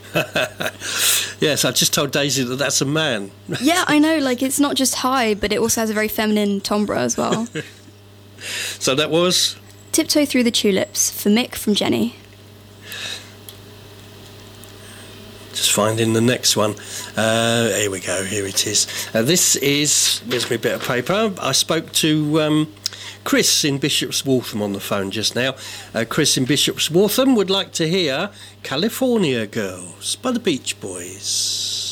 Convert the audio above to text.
Yes, I just told Daisy that that's a man. Yeah, I know, like, it's not just high, but it also has a very feminine timbre as well. So that was? Tiptoe Through the Tulips for Mick from Jenny. Just finding the next one. Here we go, here it is. This is, here's my bit of paper. I spoke to Chris in Bishop's Waltham on the phone just now. Chris in Bishop's Waltham would like to hear California Girls by the Beach Boys.